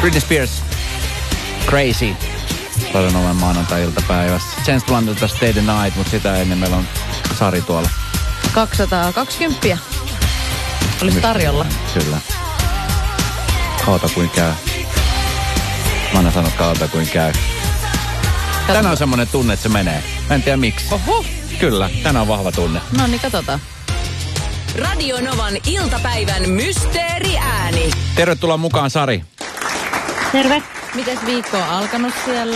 Britney Spears. Crazy. Radionovan maanantai-iltapäivässä. Chance Blundelta Stay the Night, mutta sitä ennen meillä on Sari tuolla. 220 olisi tarjolla. Kyllä. Kautta kuin käy. Mä aina sanon kautta kuin käy. Tänään on semmoinen tunne, että se menee. Mä en tiedä miksi. Oho. Kyllä, tänään on vahva tunne. No niin, katsotaan. Radionovan iltapäivän mysteeriääni. Tervetuloa mukaan, Sari. Terve. Mites viikko on alkanut siellä?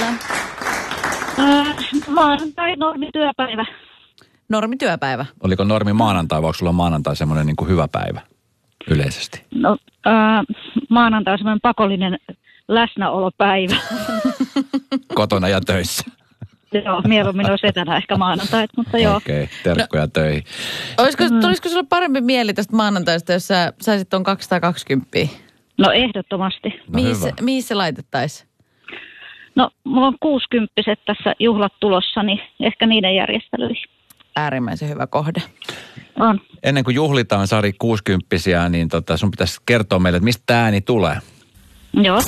Maanantai, normityöpäivä. Normityöpäivä. Oliko normi maanantai, vai onko sulla maanantai semmoinen niin kuin hyvä päivä yleisesti? No, maanantai on semmoinen pakollinen läsnäolopäivä. Kotona ja töissä. Joo, mieluummin olisi etänä ehkä maanantait, mutta joo. Okei, terkkuja töihin. Tulisiko sulla parempi mieli tästä maanantaista, jos sä saisit ton 220? No ehdottomasti. No mihin se laitettaisiin? No, mulla on 60 tässä juhlat tulossa, niin ehkä niiden järjestelyihin. Äärimmäisen hyvä kohde. On. Ennen kuin juhlitaan, Sari, 60-vuotiaita, niin sun pitäisi kertoa meille, että mistä tämä ääni tulee. Joo.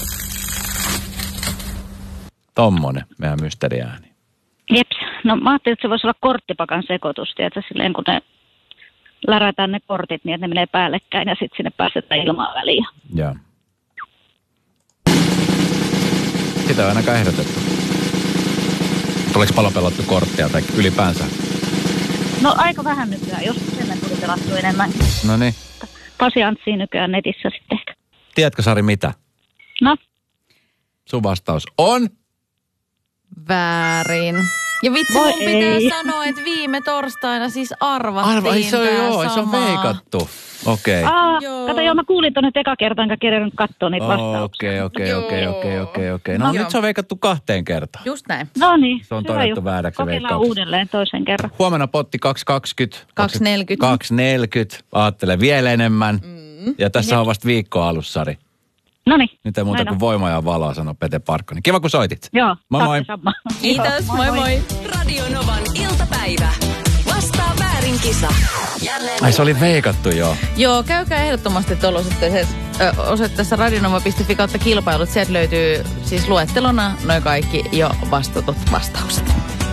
Tommonen, meidän mysteeriääni. Jeps. No mä ajattelin, että se voisi olla korttipakan sekoitus, tiedätkö, silleen kun ne lärätään ne kortit niin, että ne menee päällekkäin ja sitten sinne päästetään ilmaa väliin. Joo. Sitä on ainakaan ehdotettu. Tuleeko paljon pelattu korttia tai ylipäänsä? No aika vähän nykyään, joskus ennen tuli pelattu enemmän. No niin. Pasiantsia nykyään netissä sitten ehkä. Tiedätkö, Sari, mitä? No? Sun vastaus on? Väärin. Ja vitsi, mun pitää sanoa, että viime torstaina siis arvattiin se on, tää joo, se on veikattu. Okei. Kato, joo, mä kuulin tonne eka kertaan, enkä kerran katsoa niitä vastauksia. Okei. No nyt se on veikattu 2 kertaan. Just näin. No niin. Se on todettu vääräksi kokeillaan veikkaukset. uudelleen toisen kerran. Huomenna potti 220. 240. 240. Ajattele vielä enemmän. Ja tässä on vasta viikko alussa, Sari. Noniin. Nyt ei muuta kuin voimaa ja valoa, sanoo Pete Parkkonen. Kiva, kun soitit. Joo. Moi moi. Kiitos, moi. Radionovan iltapäivä. Vastaa väärin kisa. Jälleen. Ai se oli veikattu, joo. Joo, käykää ehdottomasti tuolla osoitteessa radionova.fi kautta kilpailut. Sieltä löytyy siis luettelona noin kaikki jo vastatut vastaukset.